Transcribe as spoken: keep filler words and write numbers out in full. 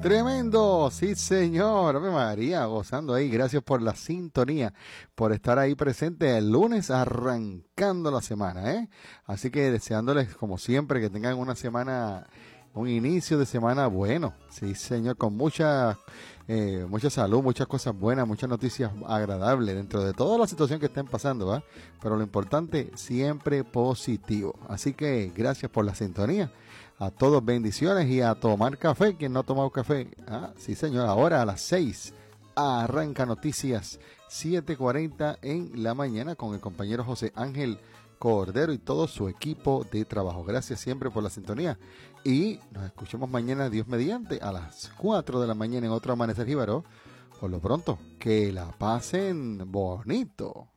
Tremendo, sí señor, Ave María, gozando ahí, gracias por la sintonía, por estar ahí presente el lunes arrancando la semana, ¿eh? Así que deseándoles como siempre que tengan una semana, un inicio de semana bueno, sí señor, con mucha, eh, mucha salud, muchas cosas buenas, muchas noticias agradables dentro de toda la situación que estén pasando, ¿va? Pero lo importante, siempre positivo, así que gracias por la sintonía. A todos bendiciones y a tomar café. ¿Quién no ha tomado café? Ah, sí señor, ahora a las seis arranca Noticias siete cuarenta en la mañana con el compañero José Ángel Cordero y todo su equipo de trabajo. Gracias siempre por la sintonía y nos escuchamos mañana, Dios mediante, a las cuatro de la mañana en otro Amanecer Jíbaro. Por lo pronto, que la pasen bonito.